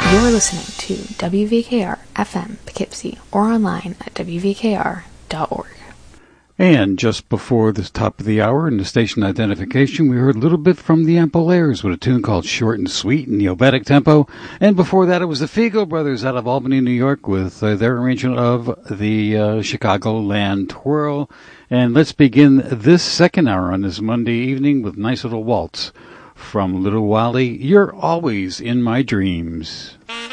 You're listening to WVKR FM Poughkeepsie or online at WVKR.org. And just before the top of the hour in the station identification, we heard a little bit from the Ampolaires with a tune called Short and Sweet in the Obetic tempo. And before that, it was the Figo Brothers out of Albany, New York with their arrangement of the Chicagoland Twirl. And let's begin this second hour on this Monday evening with a nice little waltz from Little Wally, You're Always in My Dreams.